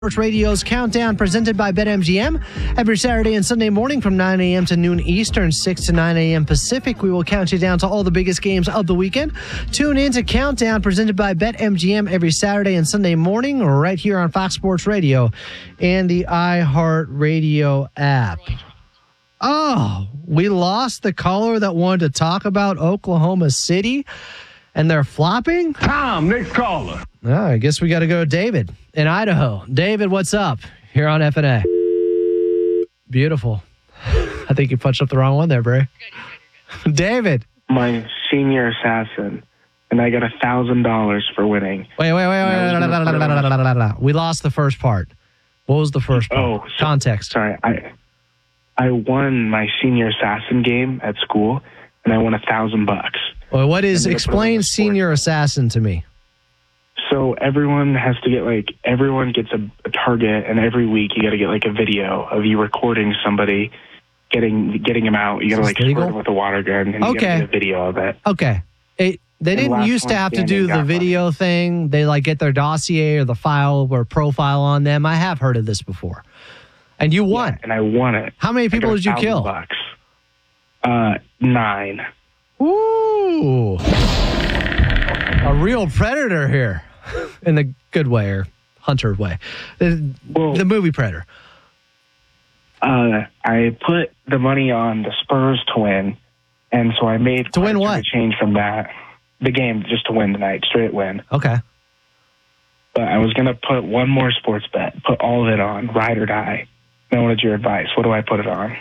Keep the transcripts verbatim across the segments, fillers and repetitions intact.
Sports Radio's Countdown presented by BetMGM. Every Saturday and Sunday morning from nine a.m. to noon Eastern, six to nine a.m. Pacific, we will count you down to all the biggest games of the weekend. Tune in to Countdown presented by BetMGM every Saturday and Sunday morning right here on Fox Sports Radio and the iHeartRadio app. Oh, we lost the caller that wanted to talk about Oklahoma City and they're flopping? Tom, next caller. Oh, I guess we got to go to David in Idaho. David, what's up? Here on F N A. Beautiful. I think you punched up the wrong one there, Bray. David. My senior assassin, and I got a thousand dollars for winning. Wait, wait, wait, wait. We lost the first part. What was the first part? Oh, so, context. Sorry, I I won my senior assassin game at school, and I won a thousand bucks. Well, what is explain senior assassin to me? So everyone has to get like everyone gets a, a target, and every week you got to get like a video of you recording somebody getting getting him out. You got to like squirt him with a water gun, and you okay. got to get a video of it. Okay. It, they and didn't used to have to do the video money. thing. They like get their dossier or the file or profile on them. I have heard of this before, and you won. Yeah, and I won it. How many people did you kill? Bucks. Uh, nine. Ooh, a real predator here. In the good way or hunter way. The, well, the movie Predator. Uh, I put the money on the Spurs to win, and so I made to win what? change from that. The game just to win tonight, straight win. Okay. But I was going to put one more sports bet, put all of it on, ride or die. I wanted your advice. What do I put it on?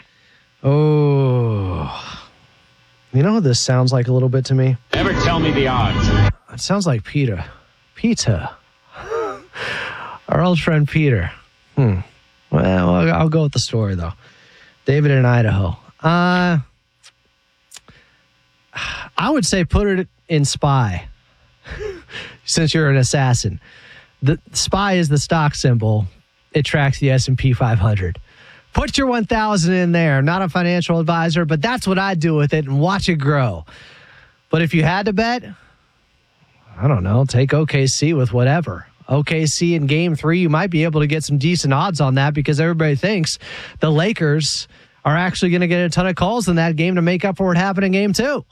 Oh. You know what this sounds like a little bit to me? Never tell me the odds. It sounds like Peter. Peter. Our old friend Peter. Hmm. Well, I'll go with the story, though. David in Idaho. Uh, I would say put it in SPY, since you're an assassin. The SPY is the stock symbol. It tracks the S and P five hundred. Put your one thousand in there. Not a financial advisor, but that's what I'd do with it and watch it grow. But if you had to bet, I don't know, take O K C with whatever. O K C in game three, you might be able to get some decent odds on that because everybody thinks the Lakers are actually going to get a ton of calls in that game to make up for what happened in game two.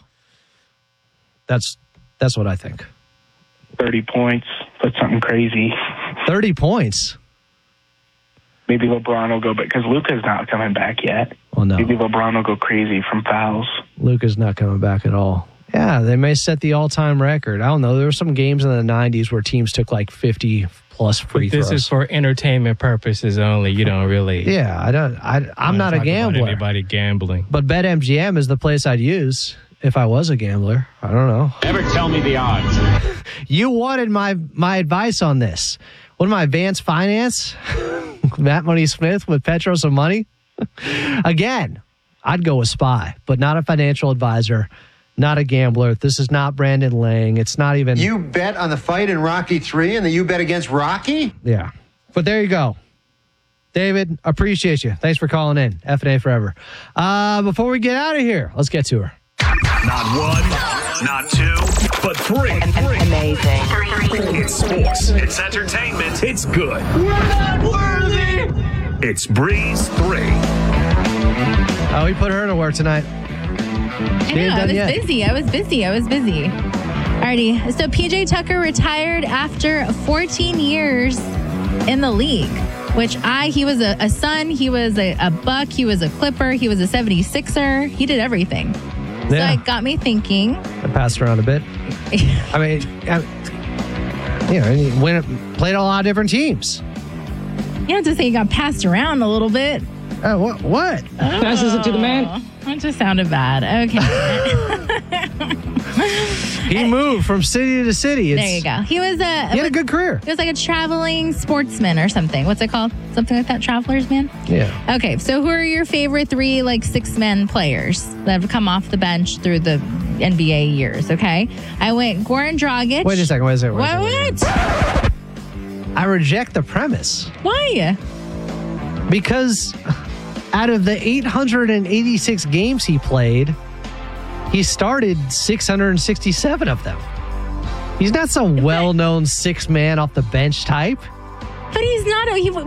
That's that's what I think. thirty points. Put something crazy. thirty points. Maybe LeBron will go, because Luka's not coming back yet. Well, no. Maybe LeBron will go crazy from fouls. Luka's not coming back at all. Yeah, they may set the all-time record. I don't know. There were some games in the nineties where teams took like fifty plus free but this throws. This is for entertainment purposes only. You don't really. Yeah, I don't. I, I'm not a gambler. Anybody gambling? But BetMGM is the place I'd use if I was a gambler. I don't know. Never tell me the odds. You wanted my my advice on this. What am I, Advanced Finance? Matt Money Smith with Petros and Money? Again, I'd go with SPY, but not a financial advisor. Not a gambler. This is not Brandon Lang. It's not even... You bet on the fight in Rocky three and then you bet against Rocky? Yeah. But there you go. David, appreciate you. Thanks for calling in. F N A forever. Uh, before we get out of here, let's get to her. Not one, not two, but three. Amazing. It's sports. It's entertainment. It's good. We're not worthy. It's Breeze three. Oh, we put her to work tonight. I know, I was yet. busy. I was busy. I was busy. Alrighty. So P J Tucker retired after fourteen years in the league, which I, he was a, a Sun, he was a, a Buck, he was a Clipper, he was a seventy-sixer. He did everything. So Yeah. it got me thinking. I passed around a bit. I mean, I, you know, he went, played a lot of different teams. You have to say he got passed around a little bit. Uh, what? What? Passes it to the man. That just sounded bad. Okay. He moved from city to city. It's, There you go. He was a. He had a good career. He was like a traveling sportsman or something. What's it called? Something like that? Travelers, man? Yeah. Okay, so who are your favorite three, like, six-men players that have come off the bench through the N B A years, okay? I went Goran Dragic. Wait a second. Wait a second. Wait a What? second. What? I reject the premise. Why? Because out of the eight hundred eighty-six games he played, he started six hundred sixty-seven of them. He's not some well-known six-man off the bench type. But he's not a, he